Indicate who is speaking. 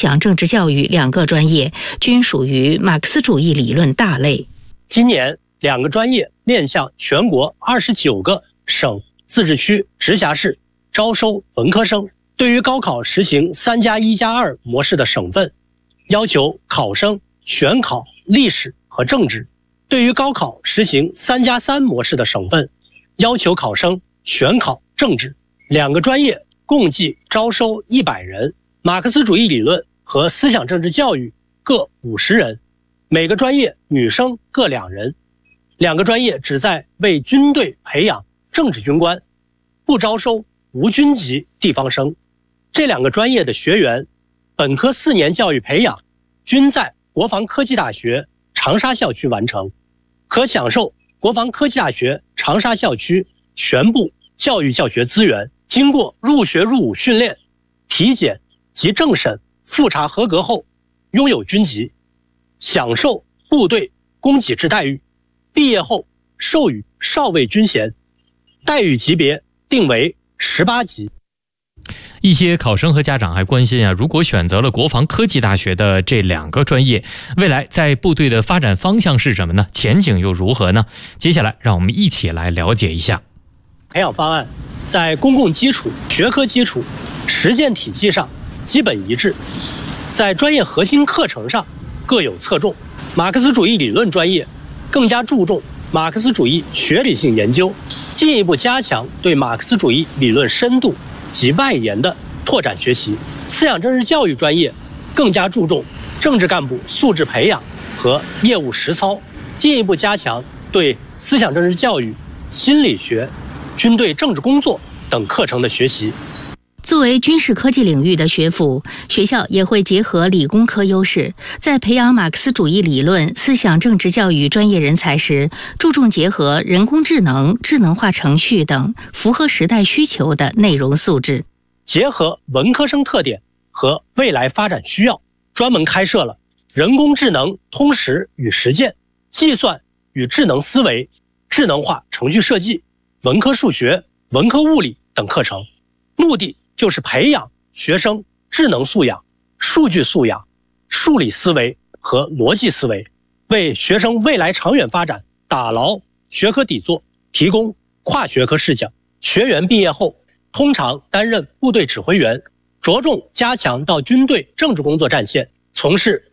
Speaker 1: 想政治教育2个专业，均属于马克思主义理论大类。
Speaker 2: 今年2个专业面向全国29个省、自治区、直辖市招收文科生。对于高考实行3+1+2模式的省份，要求考生选考历史和政治；对于高考实行3+3模式的省份，要求考生选考政治。2个专业共计招收100人，马克思主义理论和思想政治教育各50人，每个专业女生各2人。2个专业旨在为军队培养政治军官，不招收无军籍地方生。这2个专业的学员本科4年教育培养均在国防科技大学长沙校区完成，可享受国防科技大学长沙校区全部教育教学资源。经过入学入伍训练、体检及政审复查合格后，拥有军籍，享受部队供给制待遇，毕业后授予少尉军衔，待遇级别定为18级。
Speaker 3: 一些考生和家长还关心如果选择了国防科技大学的这2个专业，未来在部队的发展方向是什么呢？前景又如何呢？接下来让我们一起来了解一下。
Speaker 2: 培养方案在公共基础、学科基础、实践体系上基本一致，在专业核心课程上各有侧重。马克思主义理论专业更加注重马克思主义学理性研究，进一步加强对马克思主义理论深度及外延的拓展学习。思想政治教育专业更加注重政治干部素质培养和业务实操，进一步加强对思想政治教育、心理学、军队政治工作等课程的学习。
Speaker 1: 作为军事科技领域的学府，学校也会结合理工科优势，在培养马克思主义理论、思想政治教育专业人才时，注重结合人工智能、智能化程序等符合时代需求的内容素质。
Speaker 2: 结合文科生特点和未来发展需要，专门开设了人工智能通识与实践、计算与智能思维、智能化程序设计、文科数学、文科物理等课程，目的就是培养学生智能素养、数据素养、数理思维和逻辑思维，为学生未来长远发展打牢学科底座，提供跨学科视角。学员毕业后通常担任部队指挥员，着重加强到军队政治工作战线，从事